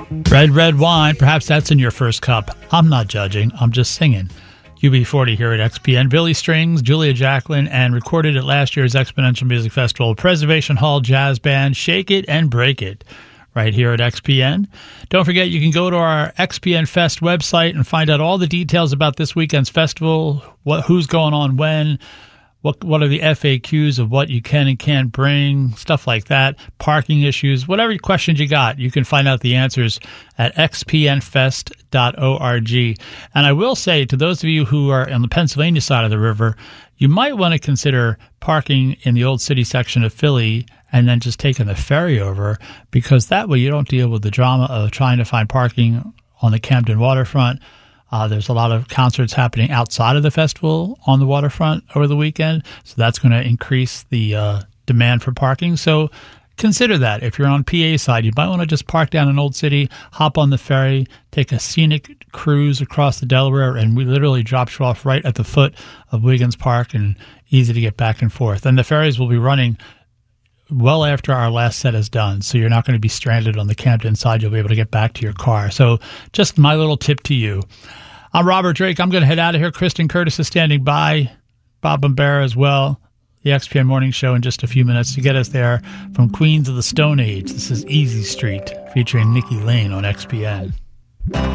Red, red wine. Perhaps that's in your first cup. I'm not judging. I'm just singing. UB40 here at XPN. Billy Strings, Julia Jacqueline, and recorded at last year's Exponential Music Festival, Preservation Hall Jazz Band, Shake It and Break It, right here at XPN. Don't forget, you can go to our XPN Fest website and find out all the details about this weekend's festival, who's going on when, what are the FAQs of what you can and can't bring, stuff like that, parking issues, whatever questions you got, you can find out the answers at xpnfest.org. And I will say to those of you who are on the Pennsylvania side of the river, you might want to consider parking in the Old City section of Philly and then just taking the ferry over, because that way you don't deal with the drama of trying to find parking on the Camden waterfront. There's a lot of concerts happening outside of the festival on the waterfront over the weekend, so that's going to increase the demand for parking. So consider that. If you're on PA side, you might want to just park down in Old City, hop on the ferry, take a scenic cruise across the Delaware, and we literally drop you off right at the foot of Wiggins Park and easy to get back and forth. And the ferries will be running well after our last set is done, so you're not going to be stranded on the Camden side. You'll be able to get back to your car. So just my little tip to you. I'm Robert Drake. I'm going to head out of here. Kristen Curtis is standing by. Bob Bombera as well. The XPN Morning Show in just a few minutes to get us there from Queens of the Stone Age. This is Easy Street featuring Nikki Lane on XPN.